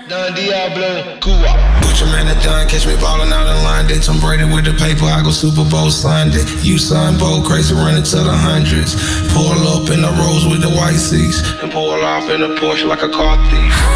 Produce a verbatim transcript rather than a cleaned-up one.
Don Diablo, Cuba. Put your man at done, catch me ballin' out in London. Tom Brady with the paper, I go Super Bowl Sunday. You son, bold, crazy, running to the hundreds. Pull up in the Rolls with the white seats, and pull off in a Porsche like a car thief.